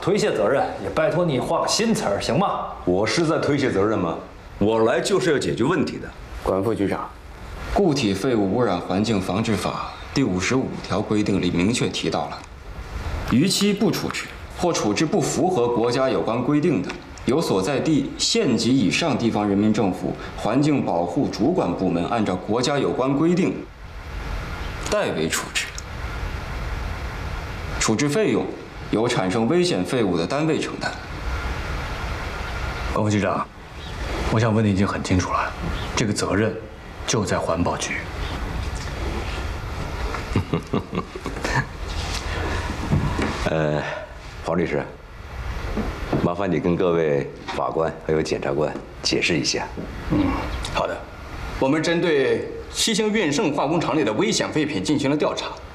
推卸责任，也拜托你换个新词儿，行吗？ 我是在推卸责任吗？我来就是要解决问题的。 管副局长，《固体废物污染环境防治法》第55条规定里明确提到了，逾期不处置或处置不符合国家有关规定的，由所在地县级以上地方人民政府环境保护主管部门按照国家有关规定代为处置。处置费用由产生危险废物的单位承担。 管副局长，我想问的已经很清楚了，这个责任就在环保局。 黄律师，麻烦你跟各位法官还有检察官解释一下。 好的，我们针对7星运盛化工厂里的危险废品进行了调查。